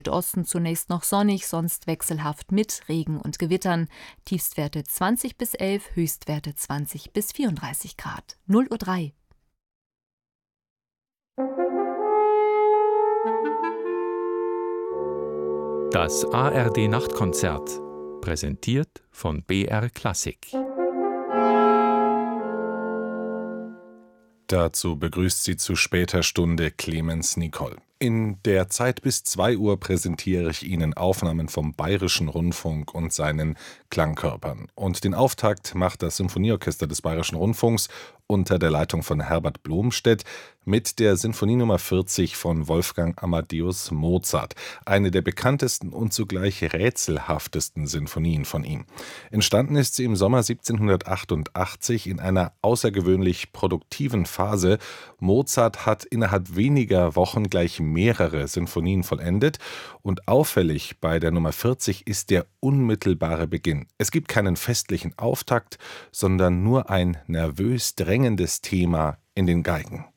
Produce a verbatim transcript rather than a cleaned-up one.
Südosten zunächst noch sonnig, sonst wechselhaft mit Regen und Gewittern. Tiefstwerte zwanzig bis elf, Höchstwerte zwanzig bis vierunddreißig Grad. null Uhr drei. Das A R D-Nachtkonzert, präsentiert von B R Klassik. Dazu begrüßt sie zu später Stunde Clemens Nicol. In der Zeit bis zwei Uhr präsentiere ich Ihnen Aufnahmen vom Bayerischen Rundfunk und seinen Klangkörpern. Und den Auftakt macht das Symphonieorchester des Bayerischen Rundfunks unter der Leitung von Herbert Blomstedt mit der Sinfonie Nummer vierzig von Wolfgang Amadeus Mozart, eine der bekanntesten und zugleich rätselhaftesten Sinfonien von ihm. Entstanden ist sie im Sommer siebzehnhundertachtundachtzig in einer außergewöhnlich produktiven Phase. Mozart hat innerhalb weniger Wochen gleich mehrere Sinfonien vollendet und auffällig bei der Nummer vierzig ist der unmittelbare Beginn. Es gibt keinen festlichen Auftakt, sondern nur ein nervös drängendes Thema in den Geigen.